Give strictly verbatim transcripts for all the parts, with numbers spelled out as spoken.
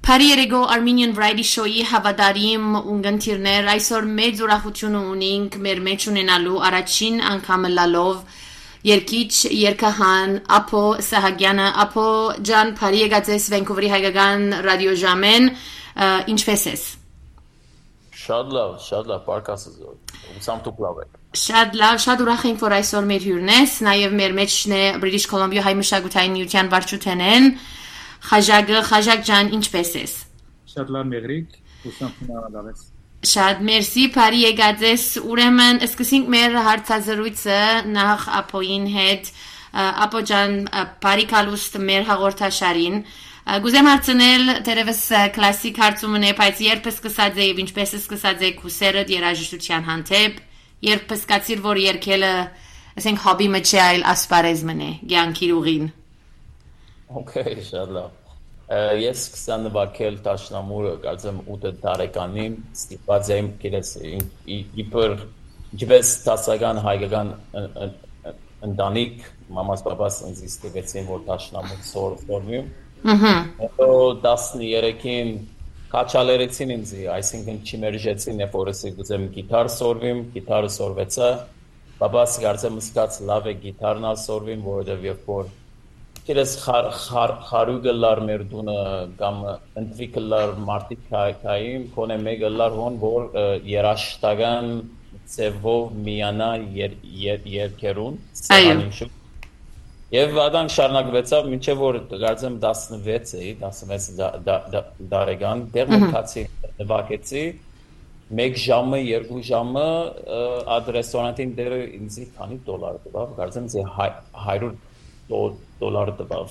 Բարի երեկո Armenian Variety Show-ի հավատարիմ ունգընտիրներ, այսօր մեծ ուրախություն ունենք մեր մեջ ունենալու առաջին անգամ լալով երկիչ երկահան Ապո Սահակյանը. Ապո ջան, բարի եկած ես Վանկուվերի հայկական ռադիոժամեն, ինչպես ես? Շատ լավ, շատ լավ, պարկասыз ուսամ դուք լավ եք։ Շատ լավ, շատ ուրախ ենք, որ այսօր մեր հյուրն ես, նաև մեր մեջն է British Columbia հայ մշակութային միության վարչութենեն Խաժակը, Խաժակ ջան, ինչպես ես? Շատ լավ մեղրիկ, ուսամ լավ ես։ Շատ մերսի, բարի եկած ես։ Ուրեմն սկսենք մեր հարցազրույցը նախ Ապոյին հետ։ Ապո ջան, բարի կալուստ մեր հաղորդաշարին։ Գուզեմ հարցնել դերևս կլասիկ հարցումն է, բայց երբ սկսած է եւ ինչպես սկսած է քուսերդ երաժշտության հանդեպ, երբ սկացիր, որ երգելը, ասենք հոբի մեջ է, այլ ասպարեզմն է, կյանքի ուղին։ Okay, շատ լավ։ Ես սկսա նվագել դաշնամուրը, կարծեմ ութ տարեկանին, ստիպված եմ գերես իբր ջվես տասական հայկական ընտանիք, մամաս պապաս ինձ ստիպեցին, որ դաշնամուր սորվի։ Հետո տասներեքին կաչալերեցին ինձ, այսինքն չմերժեցին, երբ որ ես գուցեմ գիտար սորվիմ, գիտարը սորվեցա, պապաս կարծեմ սկաց լավ է գիտարն սորվիմ, որովհետև երբ որ Կերես խարուգը լար մեր դունը կամ ընտրիկը լար մարդիկ կային, կոնե մեկը լար հոն, որ երաշտական ծևով միանա երկերուն, ծերանինշու։ Եվ ադան շարնակվեցավ, մինչև որ գարձեմ տասնվեց էի, տասնվեց դարեգան, դեղ մտքացի նվակեցի, մեկ ժամը, երկու ժամը ադ ռեստորանատին դերը ինձի քանի դոլար տվավ, գարձեմ ձե հայրուր դոլար տվավ։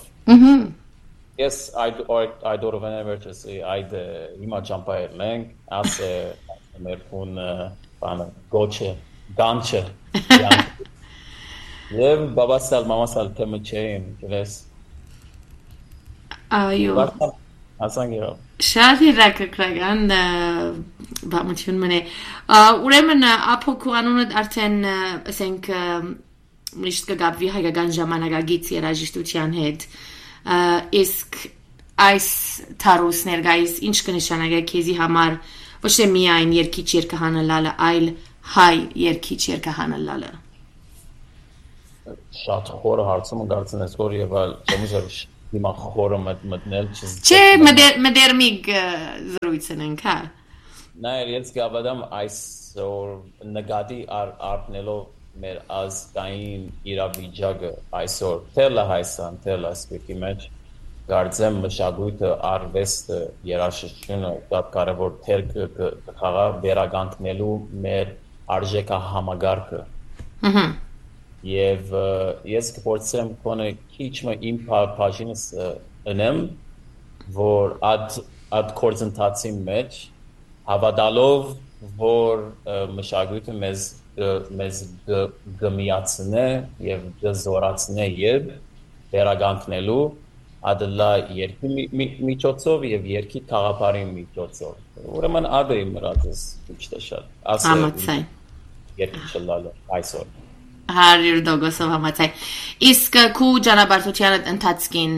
Ես այդ օրվան emergency այդ հիմա ճամփայել ենք, ասե մեր փուն բանը գոչը, գանչը։ Եվ բաբասալ, մամասալ թեմը չէին, գլես։ Այո։ Ասան գերավ։ Շատ իրակական բամություն մնե։ Ուրեմն ապոքու անունդ արդեն, ասենք, միշտ կգաբվի հայկական ժամանակագից երաժշտության հետ, իսկ այս թարուս ներգայիս ինչ կնշանակե քեզի համար ոչ թե միայն երգիչ երգահանը լալը, այլ հայ երգիչ երգահանը լալը։ Շատ խորը հարցում կարծեմ ես որ եւ այլ չեմ հիմա խորը մտնել չէ մդերմիկ զրույցն ենք հա նայր ես գավադամ այսօր նկատի արտնելով մեր ազգային իրավիճակը այսօր թելը հայսան թելը ասպեկի մեջ գարձեմ մշակույթը արվեստը երաժշտությունը շատ կարևոր թեր կխաղա վերականգնելու մեր արժեքահամագարկը եւ ես կփորձեմ կոնե քիչ մը իմ բաժինս ընեմ որ ad ad կորձընթացի մեջ հավատալով որ մշակույթը մեզ մեզ գմիացնե եւ գզորացնե եւ վերականգնելու ադլա երկի միջոցով եւ երկի թաղապարի միջոցով ուրեմն ադը իմրածս ճիշտ է շատ ասա երկի չլալը այսօր հարյուր տոկոսով համաձայն իսկ քու ճանապարհության ընթացքին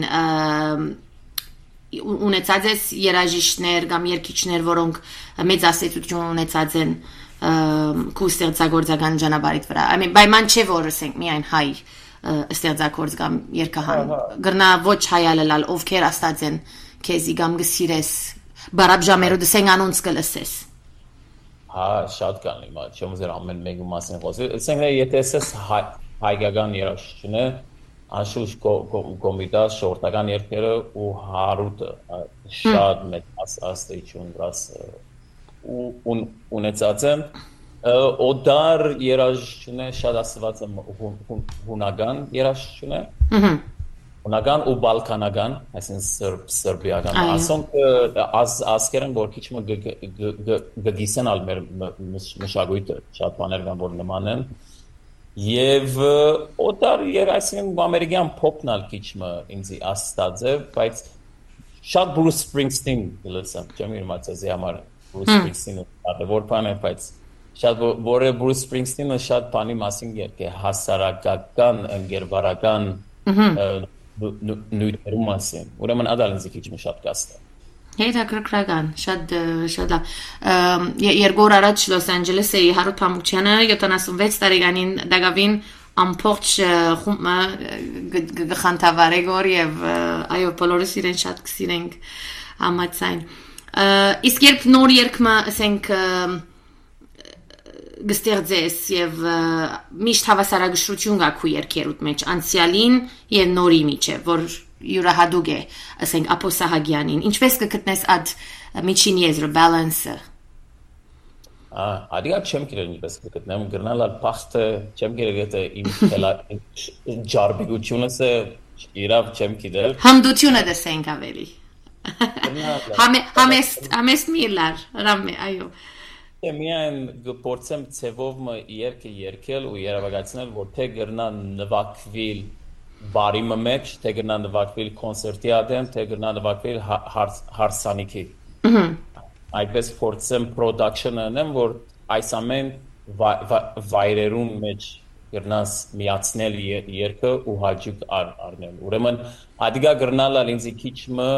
ունեցած ես երաժիշտներ կամ երգիչներ որոնք մեծ ասացություն ունեցած են քու ստեղծագործական ճանապարհիդ վրա I mean պայման չէ որ ասենք միայն հայ ստեղծագործ կամ երգահան գրնա ոչ հայալալ ովքեր աստած են քեզի կամ գսիրես բարաբժամերու դսեն անոնց կլսես հա շատ կան հիմա չեմ ուզեր ամեն մեկի մասին խոսել ասենք եթե ես հայկական երաժշտություն է անշուշտ կոմիտաս շորտական երգերը ու հարուտը շատ մեծ աստիճան դրաս ու ունեցած եմ օդար երաժշտություն է շատ ասված եմ հունական երաժշտություն է հունական ու բալկանական այսինքն սերբիական ասոնք ասկերն որ քիչ մը գգիսեն ալ մեր մշակույթը շատ բաներ կան որ նման են եւ օդար երաժշտություն ամերիկյան փոփն ալ քիչ մը ինձի աստած է բայց շատ Bruce Springsteen լսեմ չեմ իմացած համար Bruce Springsteen-ը որ բան է բայց շատ որը Bruce Springsteen-ը շատ բանի մասին երգ է հասարակական ընկերվարական նույներու մասին ուրեմն ադալ ինձ քիչ մը շատ կաստ է Հետաքրքրական, շատ շատ լավ։ Երկու օր առաջ Լոս Անջելեսի Հարութ Փամուկչյանը յոթանասունվեց տարեկանին դակավին ամբողջ խումբը գխանթավարե գոր եւ այո բոլորս իրեն շատ կսիրենք համացայն։ Իսկ երբ նոր երկմը ասենք գստեղծես եւ միշտ հավասարակշռություն կա քու երկերուտ մեջ անցյալին եւ նորի միջեւ որ յուրահատուկ է ասենք Ապո Սահակյանին ինչպես կգտնես այդ միջին եզրը բալանսը Adică ce-mi crede că gândem gândam la paște, ce-mi crede că im la ջարբիգությունը se իրավ ce-mi crede Համդությունը դեսենք ավելի Համե համեստ համեստ միլար ռամե այո Միայն գործեմ ծևով մը երկը երկել ու երևակայցնել որ թե գրնա նվակվիլ բարի մեջ թե գրնա նվակվիլ կոնցերտի ադեմ թե գրնա նվակվիլ հարսանիքի Այդպես փորձեմ production-ը անեմ, որ այս ամեն վայրերուն մեջ գրնաս միացնել երկը ու հաջիկ առնել։ Ուրեմն ադիգա գրնալա ինձ քիչ մը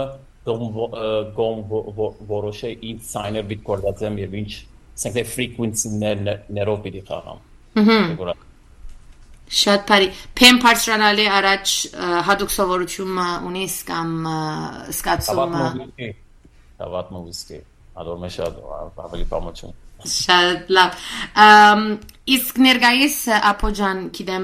գոմ որոշե ինձ սայներ բիտ կորդացեմ եւ ինչ ասենք թե frequency-ներով պիտի խաղամ։ Շատ բարի։ Փեմ բարձրանալի առաջ հadoop սովորություն ունես կամ սկացում Հավատում ուստի Ador meșad, aveli pamočun. Շատ լավ։ Իսկ ներկայիս Ապոջան գիտեմ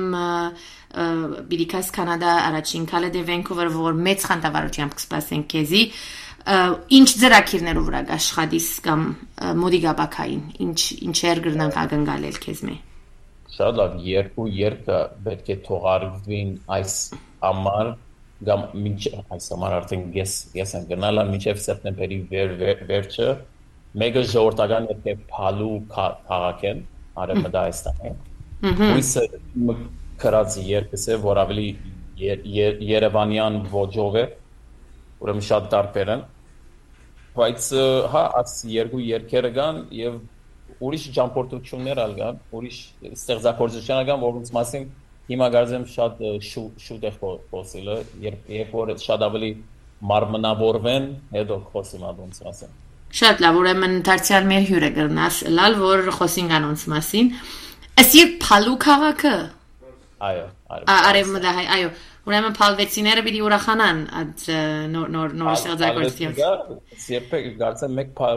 Բիրիկաս Կանադա առաջին քալը դե Վանկուվեր որ մեծ խանդավառությամբ կսպասենք քեզի ինչ ծրագիրներով վրա աշխատիս կամ մոդիգաբակային ինչ ինչեր գրնանք ակնկալել քեզ մե Շատ լավ երկու երկը պետք է թողարկվին այս համար Gam mince այս համար արդեն ես ես եմ գնալա մինչև սեպտեմբերի վերջը մեգա ժողովրդական եթե փալու քաղաքեն Արևմտայստանը Հույսը կրած երկս է որ ավելի Երևանյան ոճով է ուրեմն շատ տարբեր են բայց հա այս երկու երկերը կան եւ ուրիշ ճամփորդություններ ալ կան ուրիշ ստեղծագործություններ կան որոնց մասին Հիմա գարձեմ շատ շուտ է խոսելը, երբ որ շատ ավելի մարմնավորվեն, հետո խոսիմ անոնց մասին։ Շատ լավ, ուրեմն դարձյալ մեր հյուրը կգնաս լալ, որ խոսենք անոնց մասին։ Ասի փալու քաղաքը։ Այո, արևմտահայ, այո, ուրեմն փալվեցիները պիտի ուրախանան այդ նոր նոր նոր ստեղծագործություն։ Երբ գարձեմ մեկ